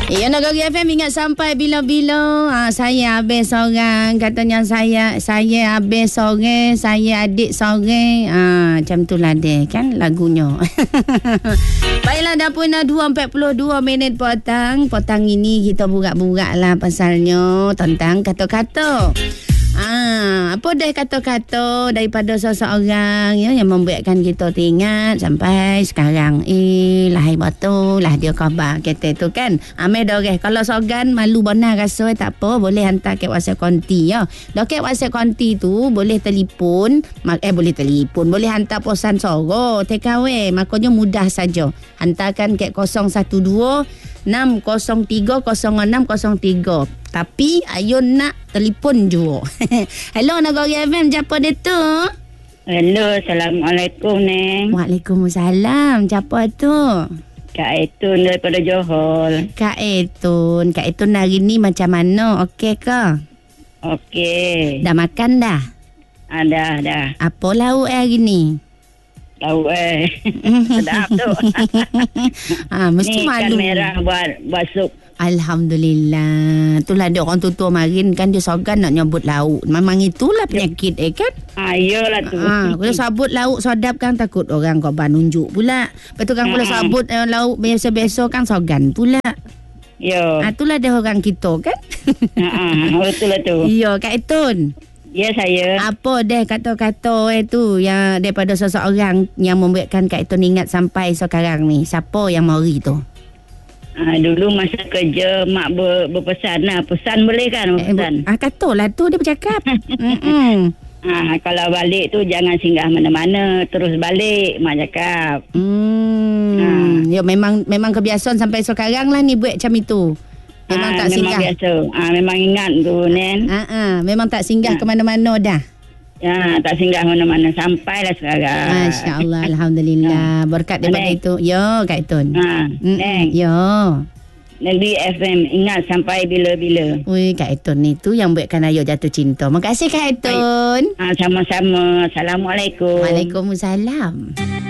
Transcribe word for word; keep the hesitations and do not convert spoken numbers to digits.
Ya, Negeri F M ingat sampai bila-bila. Ha, saya habis seorang. Katanya saya saya habis seorang. Saya adik seorang. Ha, macam tu lah deh kan lagunya. Baiklah, dah pun dah dua empat puluh dua minit petang. Petang ini kita burak-burak lah pasalnya tentang kata-kata. Ah, apa dah kata-kata daripada seseorang ya, yang membuatkan kita teringat sampai sekarang. Eh, lahir betul lah dia khabar kata tu kan. Amai dah okay. Kalau sogan malu benar rasa tak apa, boleh hantar ke WhatsApp konti ya. Dah ke WhatsApp konti tu boleh telefon, eh boleh telefon, boleh hantar pesan suara take away. Makanya mudah saja. Hantarkan ke kosong satu dua enam kosong tiga kosong enam kosong tiga. Tapi ayo nak telefon juga. Hello Negeri F M, siapa dia tu? Hello, Assalamualaikum Neng. Waalaikumsalam, siapa tu? Kak Etun daripada Johor. Kak Etun, Kak Etun hari ni macam mana? Okey ke? Okey. Dah makan dah? Ada, dah. Apa lauk hari ni? Tahu eh. Sedap tu. Ah, mesti ni malu. Ni ikan merah buat, buat sup. Alhamdulillah. Itulah dia orang tua-tua marin kan dia sogan nak nyebut lauk. Memang itulah penyakit eh kan? Ah, iyalah tu. Ah, kalau sebut lauk sedap kan takut orang korban nunjuk pula. Betul kan kalau sebut eh, lauk biasa-biasa kan sogan pula. Ya. Ah, itulah dia orang kita kan? Ha ah, betul lah tu. Ya, Kak Etun. Ya saya. Apa deh kata-kata itu yang daripada seseorang yang membuatkan Kak Etun ingat sampai sekarang ni? Siapa yang mari tu? Ah, dulu masa kerja mak ber, berpesan lah. Pesan boleh kan? Pesan. Eh, ah, katalah tu dia bercakap. ah, kalau balik tu jangan singgah mana-mana. Terus balik mak cakap. Hmm. Ah. Ya, memang memang kebiasaan sampai sekarang lah ni buat macam itu. Memang ah, tak memang singgah. Biasa. Ah, memang ingat tu Nen. Ah, ah, memang tak singgah ah. ke mana-mana dah. Ya, tak singgah mana-mana sampailah sekarang. Masya Allah, Alhamdulillah. Berkat daripada Neng. itu. Yo, Kak Etun. Ha, Neng. Yo. Negeri F M ingat sampai bila-bila. Ui, Kak Etun itu yang buatkan Ayo jatuh cinta. Terima kasih Kak Etun. Ha, sama-sama. Assalamualaikum. Waalaikumsalam.